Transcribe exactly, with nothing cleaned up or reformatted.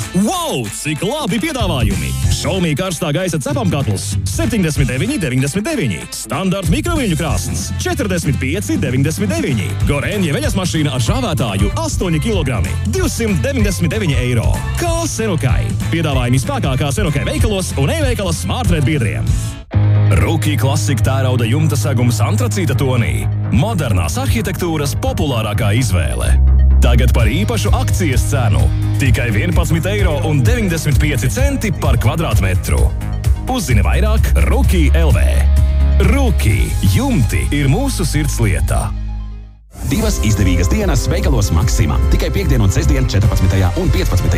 Wow, cik labi piedāvājumi! Xiaomi karstā gaisa cepamkatls septiņdesmit deviņi deviņdesmit deviņi, standarta mikroviļņu krāsns četrdesmit pieci deviņdesmit deviņi, Gorenje veļas mašīna ar šāvētāju astoņi kilogrami divsimt deviņdesmit deviņi eiro. Kā Senukai. Piedāvājumi spēkā kā Senukai veikalos un e-veikala Smartred biedriem. Rookie klasika tērauda jumta segums antracīta tonī. Modernās arhitektūras populārākā izvēle. Tagad par īpašu akcijas cenu. Tikai vienpadsmit eiro un deviņdesmit pieci centi par kvadrātmetru. Uzzini vairāk Rookie L V. Rookie jumti ir mūsu sirds lietā. Divas izdevīgas dienas veikalos Maxima. Tikai piekdien un sestdien četrpadsmitajā un piecpadsmitajā